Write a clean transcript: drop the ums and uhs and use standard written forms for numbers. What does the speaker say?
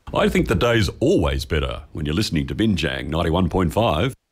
I think the day's always better when you're listening to Binjang 91.5.